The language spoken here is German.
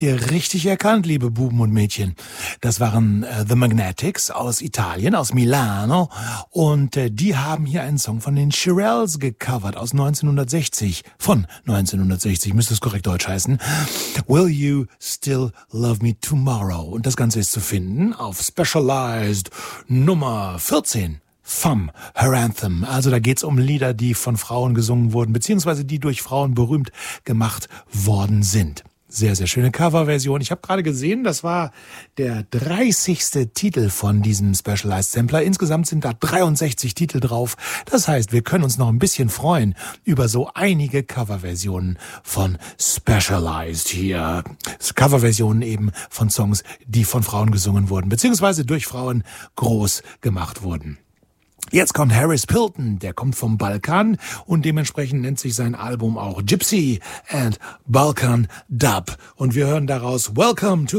Ihr richtig erkannt, liebe Buben und Mädchen. Das waren The Magnetics aus Italien, aus Milano. Und die haben hier einen Song von den Shirelles gecovert aus 1960. Von 1960, müsste es korrekt deutsch heißen. Will You Still Love Me Tomorrow? Und das Ganze ist zu finden auf Specialized Nummer 14. Femme, Her Anthem. Also da geht's um Lieder, die von Frauen gesungen wurden, beziehungsweise die durch Frauen berühmt gemacht worden sind. Sehr, sehr schöne Coverversion. Ich habe gerade gesehen, das war der 30. Titel von diesem Specialized Sampler. Insgesamt sind da 63 Titel drauf. Das heißt, wir können uns noch ein bisschen freuen über so einige Coverversionen von Specialized hier. Coverversionen eben von Songs, die von Frauen gesungen wurden, beziehungsweise durch Frauen groß gemacht wurden. Jetzt kommt Harris Pilton, der kommt vom Balkan und dementsprechend nennt sich sein Album auch Gypsy and Balkan Dub. Und wir hören daraus Welcome to